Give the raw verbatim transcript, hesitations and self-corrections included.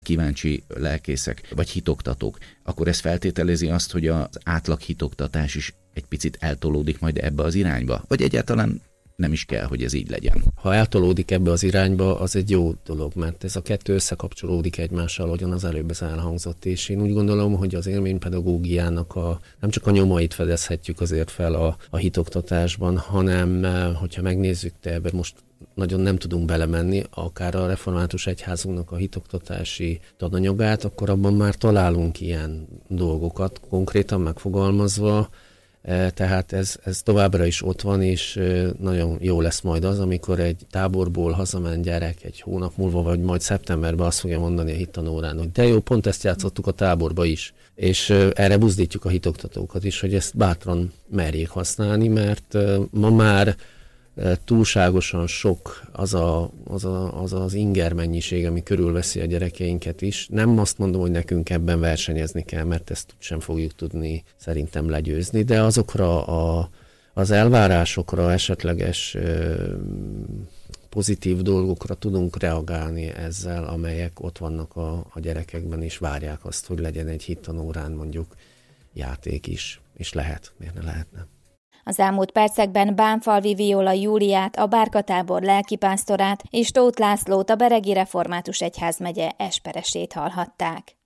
kíváncsi lelkészek vagy hitoktatók, akkor ez feltételezi azt, hogy az átlag hitoktatás is egy picit eltolódik majd ebbe az irányba? Vagy egyáltalán nem is kell, hogy ez így legyen? Ha eltolódik ebbe az irányba, az egy jó dolog, mert ez a kettő összekapcsolódik egymással, ahogyan az előbb ez elhangzott, és én úgy gondolom, hogy az élménypedagógiának a, nem csak a nyomait fedezhetjük azért fel a, a hitoktatásban, hanem hogyha megnézzük, de ebben most nagyon nem tudunk belemenni, akár a református egyházunknak a hitoktatási tananyagát, akkor abban már találunk ilyen dolgokat, konkrétan megfogalmazva, tehát ez, ez továbbra is ott van, és nagyon jó lesz majd az, amikor egy táborból hazament gyerek egy hónap múlva, vagy majd szeptemberben azt fogja mondani a hittanórán, hogy de jó, pont ezt játszottuk a táborba is. És erre buzdítjuk a hitoktatókat is, hogy ezt bátran merjék használni, mert ma már túlságosan sok az, a, az, a, az az inger mennyiség, ami körülveszi a gyerekeinket is. Nem azt mondom, hogy nekünk ebben versenyezni kell, mert ezt sem fogjuk tudni szerintem legyőzni, de azokra a, az elvárásokra, esetleges ö, pozitív dolgokra tudunk reagálni ezzel, amelyek ott vannak a, a gyerekekben, és várják azt, hogy legyen egy hittanórán mondjuk játék is, és lehet, miért ne lehetne. Az elmúlt percekben Bánfalvi Viola Júliát, a Bárkatábor lelkipásztorát és Tóth Lászlót, a Beregi Református Egyházmegye esperesét hallhatták.